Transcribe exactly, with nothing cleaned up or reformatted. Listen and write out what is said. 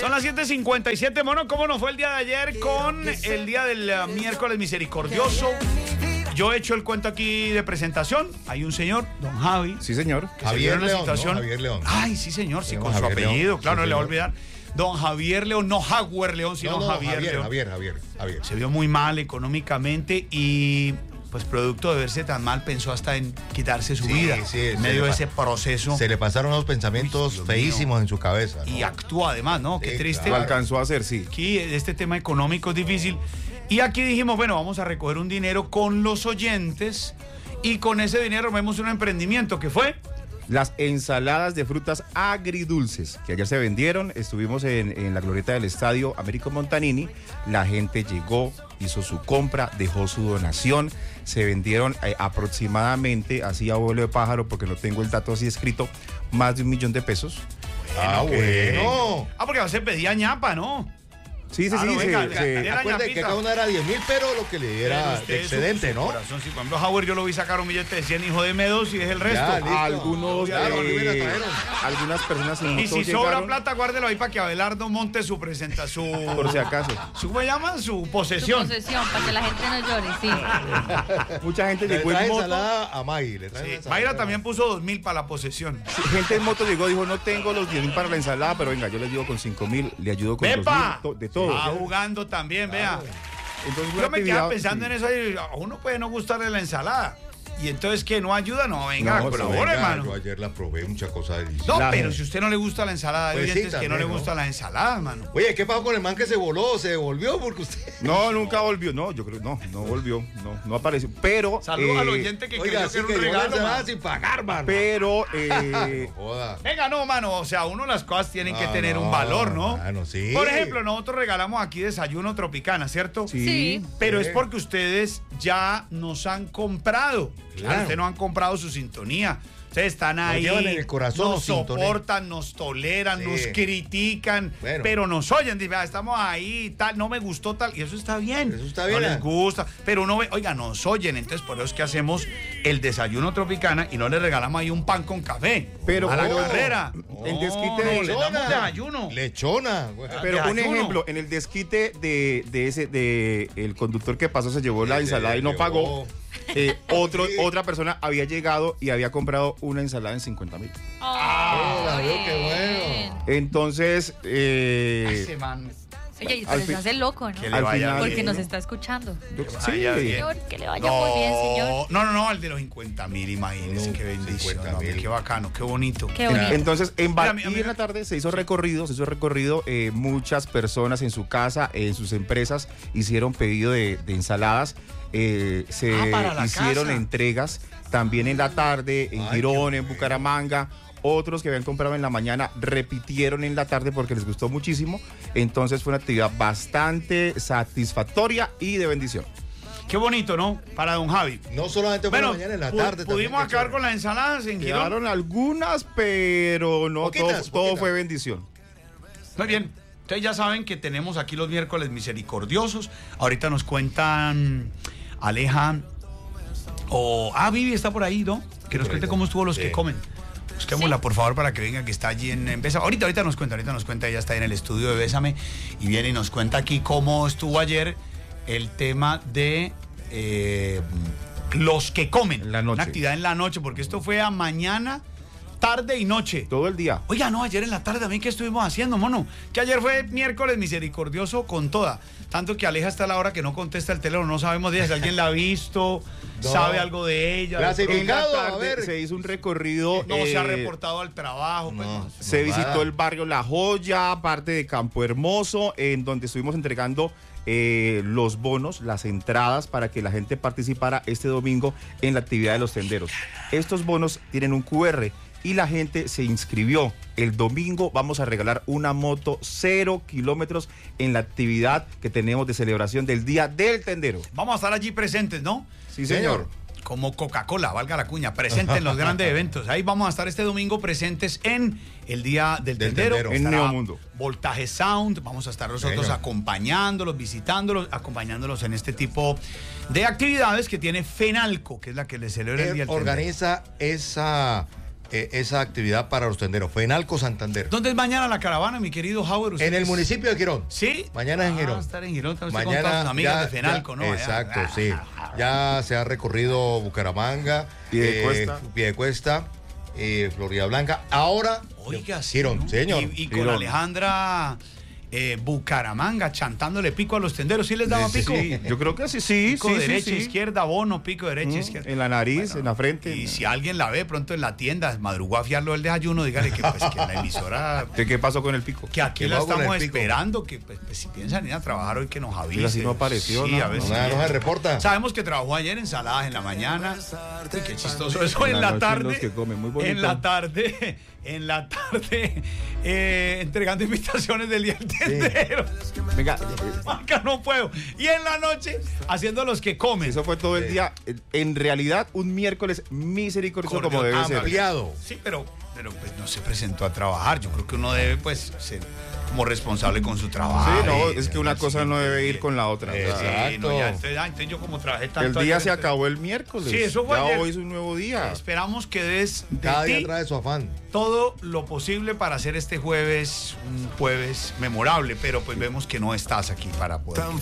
Son las siete cincuenta y siete, mono. ¿Cómo nos fue el día de ayer con el día del uh, miércoles misericordioso? Yo he hecho el cuento aquí de presentación. Hay un señor, don Javi. Sí, señor. Que Javier se vio en León, una situación. ¿no? Javier León. Ay, sí, señor, sí, con Javier su apellido. León. Claro, Sí, no le va a señor. olvidar. Don Javier León, no Jaguar León, sino No, no, Javier, Javier, León. Javier, Javier, Javier. Se vio muy mal económicamente y, pues, producto de verse tan mal, pensó hasta en quitarse su Sí, vida. sí, en se medio le de pa- ese proceso. Se le pasaron unos pensamientos Uy, Dios feísimos mío. en su cabeza, ¿no? Y actúa además, ¿no? Qué Sí, triste. Lo alcanzó a hacer, sí. Aquí este tema económico es difícil. Y aquí dijimos, bueno, vamos a recoger un dinero con los oyentes y con ese dinero vemos un emprendimiento que fue... Las ensaladas de frutas agridulces que ayer se vendieron. Estuvimos en, en la glorieta del estadio Américo Montanini. La gente llegó, hizo su compra, dejó su donación. Se vendieron eh, aproximadamente, así a vuelo de pájaro, porque no tengo el dato así escrito, más de un millón de pesos. Ah, ¿qué? bueno. Ah, porque a veces pedía ñapa, ¿no? Sí, sí, Ah, sí. no, se- venga, se- de la Acuérdate que ñapita. cada una era diez mil, pero lo que le Pero diera usted, excedente, su- su ¿no? corazón, sí, por ejemplo, Howard yo lo vi sacar un billete de cien, hijo de Medos, y es el resto. Ya, listo. algunos, Claro, aquí me la eh, trajeron. algunas personas en Y moto si sobra llegaron, plata, guárdelo ahí para que Abelardo monte su presenta, su... por si acaso. su ¿Cómo se llama? Su Su posesión. posesión, para que la gente no llore, sí. Mucha gente Le llegó trae en moto. ensalada a May. Le trae Sí, ensalada. Mayra también puso dos mil para la posesión. Sí, gente en moto llegó, dijo, no tengo los diez mil para la ensalada, pero venga, yo le ayudo con cinco mil, le ayudo con dos mil, ¡Pepa! to- de todo. Va jugando también, vea. Entonces, Yo me quedaba actividad, pensando sí. en eso y a uno puede no gustarle la ensalada. Y entonces, ¿qué? ¿No ayuda? No, venga, No, pero sí, ahora, Venga, hermano. yo ayer la probé, mucha cosa deliciosa. No, La- pero si a usted no le gusta la ensalada, hay Pues sí, oyentes que no le también, ¿no? gusta la ensalada, hermano. Oye, ¿qué pasó con el man que se voló? ¿Se devolvió? Porque usted... No, nunca volvió. No, yo creo, no, no volvió. No, no apareció. Pero. Saludos eh, al oyente que Oiga, creyó así que era que un llegó la regalo, ensalada mano. sin pagar, mano. Pero. eh, No joda. Venga, no, mano, o sea, uno las cosas tienen que Ah, tener un no, valor, ¿no? mano, sí. Por ejemplo, nosotros regalamos aquí desayuno Tropicana, ¿cierto? sí. Sí. Pero Sí. es porque ustedes ya nos han comprado. Claro, Claro. ustedes no han comprado su sintonía. Ustedes están ahí, llevan en el corazón, nos sintonía. soportan, nos toleran, Sí. nos critican, Bueno. pero nos oyen. Dicen, "Ah, estamos ahí, tal, no me gustó tal", y eso está bien. Eso está bien, No les ah. gusta, pero uno ve, oiga, nos oyen. Entonces, por eso es que hacemos el desayuno Tropicana y no le regalamos ahí un pan con café. Pero a la oh, carrera. el desquite No, de- le damos desayuno. Lechona. güey. Pero un desayuno. ejemplo, en el desquite de, de ese, de el conductor que pasó se llevó la Se ensalada y no llevó. pagó. Eh, otro, Sí. otra persona había llegado y había comprado una ensalada en cincuenta mil. Hola, veo qué bien. bueno. Entonces, eh, Ese man, Oye, Al pero se fin- hace loco, ¿no? que le al vaya final- Porque bien, nos ¿no? está escuchando. sí, vaya bien. Señor, que le vaya muy bien, señor. No, no, no, el de los cincuenta mil, imagínese, No, qué bendición. cincuenta No, mil. qué bacano, qué bonito. Qué bonito. Entonces, en, Mira, Bar- a mí- a mí y en me- la tarde se hizo recorrido, se hizo recorrido, eh, muchas personas en su casa, en sus empresas, hicieron pedido de, de ensaladas, eh, se Ah, para la hicieron casa. entregas también en la tarde, en Ay, Girón, qué en bueno. Bucaramanga. Otros que habían comprado en la mañana repitieron en la tarde porque les gustó muchísimo. Entonces fue una actividad bastante satisfactoria y de bendición. Qué bonito, ¿no? Para don Javi. No solamente por Bueno, la mañana, en la pu- tarde pudimos también, qué acabar con chévere. las ensaladas en Girón. Quedaron algunas, pero no, Poquitas, todo, todo poquitas. fue bendición. Muy bien. Ustedes ya saben que tenemos aquí los miércoles misericordiosos. Ahorita nos cuentan Aleja o... Ah, Vivi está por ahí, ¿no? Que nos por ahí cuente está. cómo estuvo los Sí. que comen. Busquémosla, por favor, para que venga, que está allí en, en Bésame. Ahorita, ahorita nos cuenta, ahorita nos cuenta, ella está en el estudio de Bésame y viene y nos cuenta aquí cómo estuvo ayer el tema de eh, los que comen. La noche. Una actividad en la noche, porque esto fue a mañana, tarde y noche. Todo el día. Oiga, no, ayer en la tarde también, ¿qué estuvimos haciendo, mono? Que ayer fue miércoles misericordioso con toda. Tanto que Aleja está a la hora que no contesta el teléfono, no sabemos de ella, si alguien la ha visto, No. sabe algo de ella. Clase- de pronto. En la Indicado, a tarde ver. se hizo un recorrido. No se ha eh, reportado al trabajo. Pues, no. no. Se No, visitó nada. el barrio La Joya, parte de Campo Hermoso, en donde estuvimos entregando eh, los bonos, las entradas para que la gente participara este domingo en la actividad de los tenderos. Estos bonos tienen un cu erre y la gente se inscribió. El domingo vamos a regalar una moto cero kilómetros en la actividad que tenemos de celebración del Día del Tendero. Vamos a estar allí presentes, ¿no? Sí, señor. Como Coca-Cola, valga la cuña, presente en los grandes eventos. Ahí vamos a estar este domingo presentes en el Día del, Del Tendero. Tendero. En Estará Neomundo. Voltaje Sound, vamos a estar nosotros Señor. acompañándolos, visitándolos, acompañándolos en este tipo de actividades que tiene FENALCO, que es la que le celebra el Día Él del Tendero. organiza esa eh, esa actividad para los tenderos. Fenalco Santander. ¿Dónde es mañana la caravana, mi querido Howard? En el es- municipio de Girón. ¿Sí? Mañana es en Ah, Girón. estar en Girón. Usted con Mañana todas sus amigas ya- de Fenalco, ya- ¿no? Allá. Exacto, Ah, sí. Ya se ha recorrido Bucaramanga, Piedecuesta. eh, Piedecuesta, eh, Florida Blanca. Ahora, Oiga, sí, Girón, ¿no? señor. Y, y con Girón. Alejandra eh, Bucaramanga chantándole pico a los tenderos. ¿Sí les daba Sí, pico? sí, yo creo que sí, sí, Pico sí, sí, derecha, sí. izquierda, bono, pico derecha, Mm, izquierda. en la nariz, en la frente. Y si alguien la ve pronto en la tienda, madrugó a fiarlo del desayuno, dígale que, pues, que la emisora, ¿De qué pasó con el pico? que aquí ¿Qué la pasó con estamos el pico? esperando, que pues, pues, si piensan ir a trabajar hoy que nos avise. Mira, si no apareció, Sí, no, a ver no. si Nada, no viene. se reporta. Sabemos que trabajó ayer ensaladas en la mañana. Uy, qué chistoso eso. En En la la noche tarde. los que comen, muy bonito. En la tarde. En la tarde. eh, entregando invitaciones del día del tendero. Venga, Marca, no puedo. Y en la noche haciendo los que comen. eso fue todo el día. En realidad, un miércoles misericordioso como Cordial, debe ser. Ampliado. Sí, pero, pero pues no se presentó a trabajar. Yo creo que uno debe pues ser como responsable con su trabajo. Sí, no, Y- es que una y- cosa no debe ir con la otra. Sí, O sea, no, ya, Exacto. entonces, ah, entonces yo como trabajé tanto el día ayer, se entonces- acabó el miércoles. Sí, eso fue Ya ayer. hoy es un nuevo día. Esperamos que des de Cada día ti trae su afán. todo lo posible para hacer este jueves un jueves memorable, pero pues vemos que no estás aquí para poder.